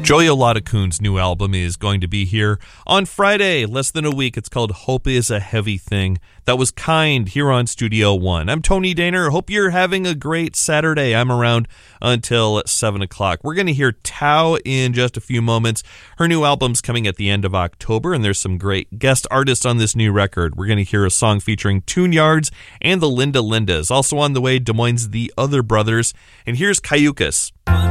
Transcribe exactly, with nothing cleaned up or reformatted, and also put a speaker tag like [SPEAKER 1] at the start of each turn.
[SPEAKER 1] Joey Oladakun's new album is going to be here on Friday, less than a week. It's called Hope is a Heavy Thing. That was Kind here on Studio One. I'm Tony Daner. Hope you're having a great Saturday. I'm around until seven o'clock. We're going to hear Tao in just a few moments. Her new album's coming at the end of October, and there's some great guest artists on this new record. We're going to hear a song featuring Tune Yards and the Linda Lindas. Also on the way, Des Moines' The Other Brothers. And here's Cayucas.